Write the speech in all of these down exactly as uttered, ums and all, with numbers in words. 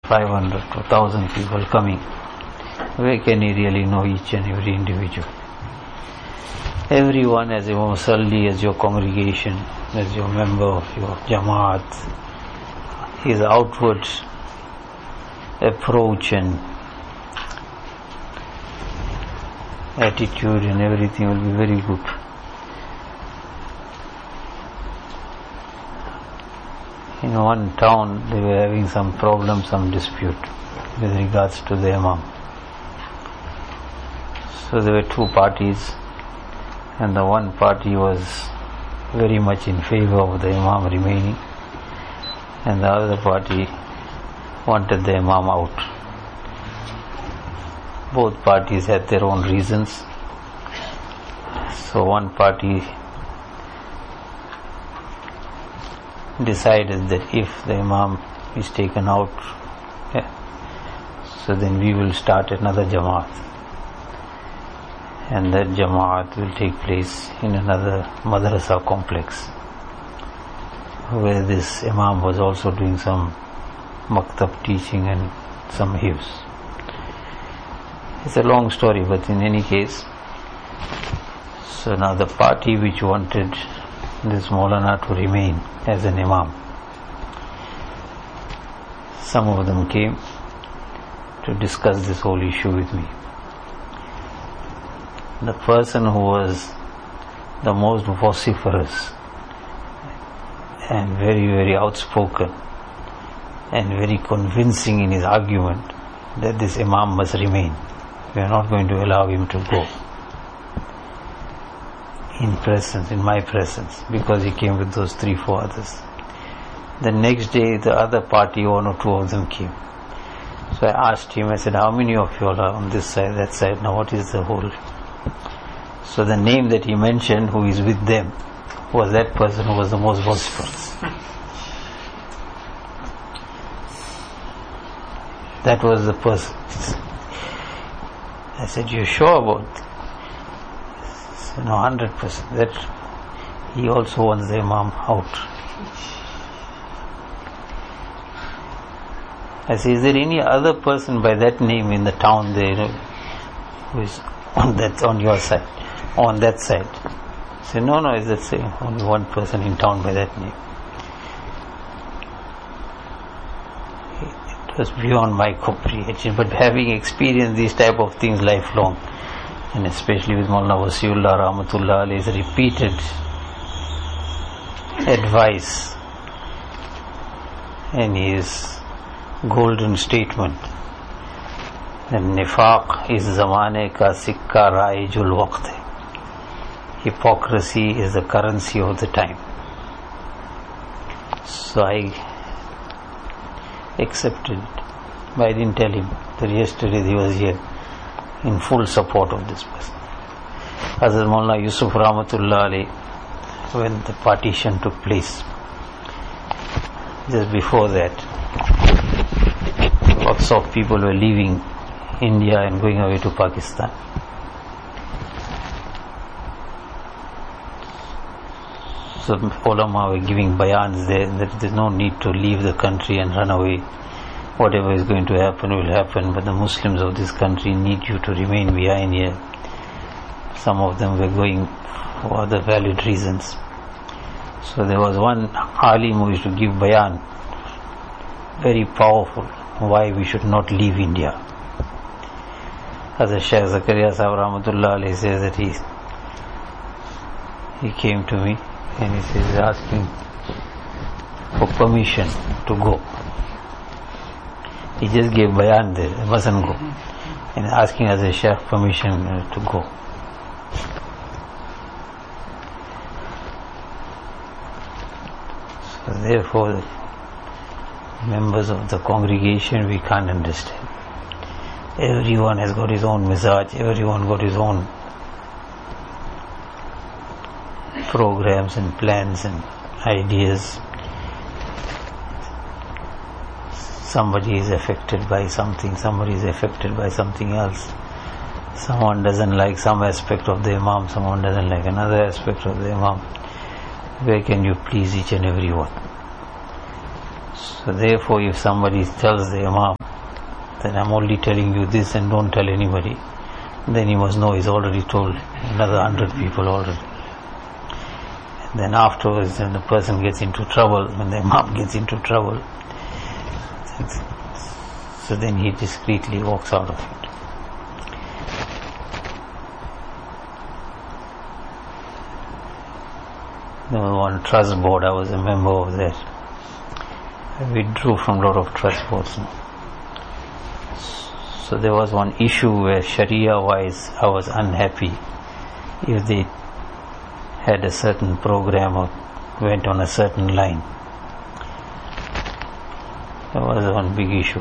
five hundred to one thousand people coming, where can he really know each and every individual? Everyone as Imam Salli, as your congregation, as your member of your Jamaat, his outward approach and attitude and everything will be very good. In one town they were having some problem, some dispute with regards to the Imam. So there were two parties, and the one party was very much in favor of the Imam remaining, and the other party wanted the Imam out. Both parties had their own reasons. So one party decided that if the Imam is taken out, yeah, so then we will start another Jamaat, and that Jamaat will take place in another madrasa complex where this Imam was also doing some maktab teaching and some hifz. It's a long story, but in any case, so now the party which wanted this Maulana to remain as an Imam, some of them came to discuss this whole issue with me. The person who was the most vociferous and very, very outspoken and very convincing in his argument that this Imam must remain, we are not going to allow him to go, in presence, in my presence, because he came with those three, four others. The next day the other party, one or two of them came. So I asked him, I said, how many of you all are on this side, that side, now what is the whole? So the name that he mentioned, who is with them, was that person who was the most vociferous. That was the person. I said, you sure about it? He said, no, one hundred percent. That he also wants the Imam out. I said, is there any other person by that name in the town there, you know, who is on that, on your side, on that side? I said, no, no, it's the same. Only one person in town by that name. It was beyond my comprehension, but having experienced these type of things lifelong, and especially with Maulana Wasiullah Rahmatullah Alayhi's repeated advice and his golden statement that nifaq is zamane ka sikka raijul waqt hai, hypocrisy is the currency of the time. So I accepted it, but I didn't tell him that yesterday he was here in full support of this person. Hazrat Maulana Yusuf Rahmatullah Alayhi, when the partition took place, just before that, lots of people were leaving India and going away to Pakistan. So ulama were giving bayans there that there's no need to leave the country and run away. Whatever is going to happen will happen, but the Muslims of this country need you to remain behind here. Some of them were going for other valid reasons. So there was one alim who used to give bayan, very powerful, why we should not leave India. As a Shaykh Zakaria Sahib Rahmatullah Alayhi says that he he came to me and he says he's asking for permission to go. He just gave bayan there, he mustn't go, and asking as a Shaykh permission uh, to go. So therefore, members of the congregation, we can't understand. Everyone has got his own mizaj, everyone got his own programs and plans and ideas. Somebody is affected by something, somebody is affected by something else. Someone doesn't like some aspect of the Imam, someone doesn't like another aspect of the Imam. Where can you please each and every one? So therefore, if somebody tells the Imam that I'm only telling you this and don't tell anybody, then he must know he's already told another hundred people already. And then afterwards, when the person gets into trouble, when the Imam gets into trouble, so then he discreetly walks out of it. There was one trust board, I was a member of that. I withdrew from a lot of trust boards now. So there was one issue where Sharia wise I was unhappy if they had a certain program or went on a certain line. There was one big issue.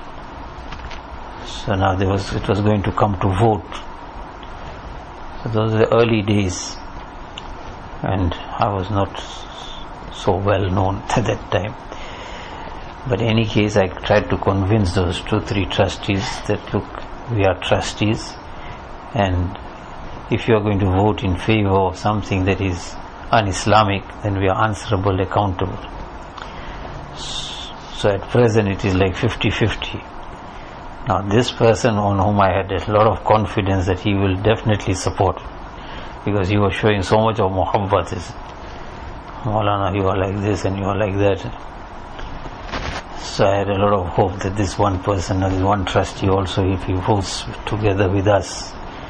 So now there was it was going to come to vote. So those were the early days, and I was not so well known at that time. But in any case, I tried to convince those two, three trustees that look, we are trustees, and if you are going to vote in favor of something that is un-Islamic, then we are answerable, accountable. So at present it is like fifty-fifty. Now this person on whom I had a lot of confidence that he will definitely support, because he was showing so much of muhabbat, is Maulana, you are like this and you are like that. So I had a lot of hope that this one person, this one trustee also, if he votes together with us,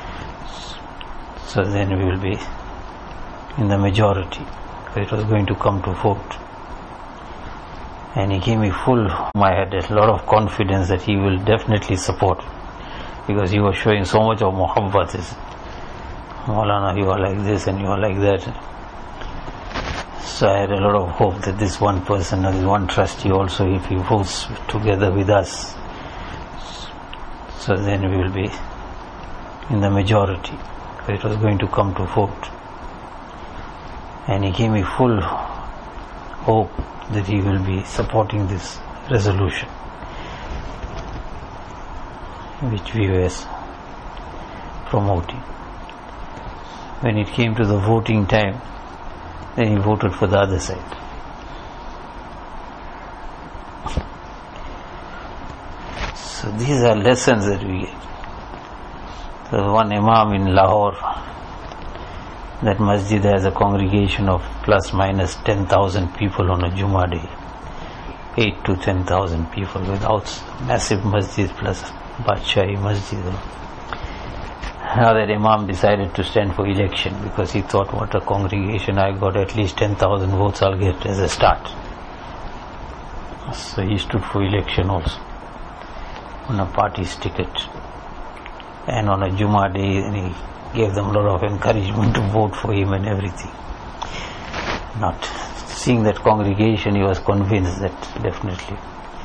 so then we will be in the majority. It was going to come to vote. And he gave me full, I had a lot of confidence that he will definitely support, because he was showing so much of muhabbat, is Maulana, you are like this and you are like that. So I had a lot of hope that this one person, this one trustee also, if he votes together with us, so then we will be in the majority. It was going to come to vote. And he gave me full hope that he will be supporting this resolution, which we were promoting. When it came to the voting time, then he voted for the other side. So these are lessons that we get. So one Imam in Lahore, that masjid has a congregation of plus minus ten thousand people on a Jummah day. eight to ten thousand people without massive masjid plus Badshahi masjid. Now that Imam decided to stand for election, because he thought, what a congregation, I got at least ten thousand votes I'll get as a start. So he stood for election also on a party's ticket, and on a Jummah day, and he gave them a lot of encouragement to vote for him and everything. Not seeing that congregation, he was convinced that definitely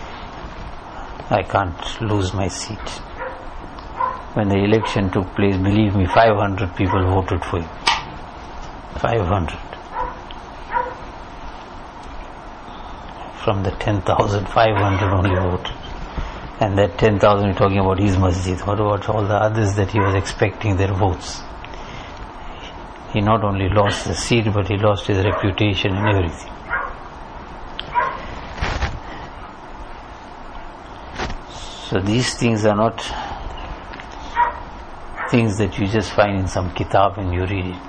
I can't lose my seat. When the election took place, believe me, five hundred people voted for him. five hundred. From the ten thousand, five hundred only voted. And that ten thousand, we're talking about his masjid. What about all the others that he was expecting their votes? He not only lost the seat, but he lost his reputation and everything. So these things are not things that you just find in some kitab and you read it.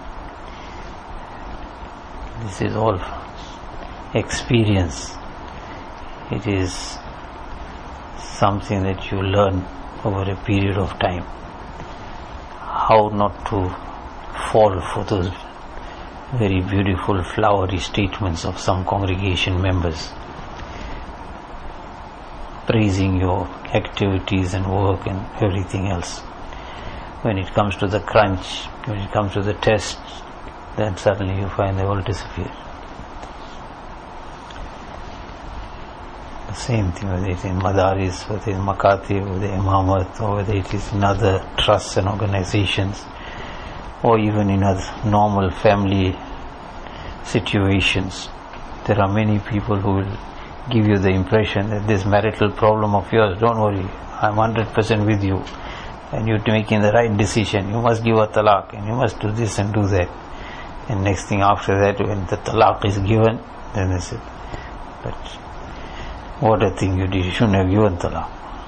This is all experience. It is something that you learn over a period of time. How not to fall for those very beautiful flowery statements of some congregation members, praising your activities and work and everything else. When it comes to the crunch, when it comes to the test, then suddenly you find they all disappear. The same thing, whether it is in Madaris, whether it is in Makatib, whether it is Imamat, or whether it is in other trusts and organizations, or even in other normal family situations. There are many people who will give you the impression that this marital problem of yours, don't worry, I'm one hundred percent with you, and you're making the right decision, you must give a talaq, and you must do this and do that. And next thing after that, when the talaq is given, then they say, but What a thing you did. You shouldn't have given talaq.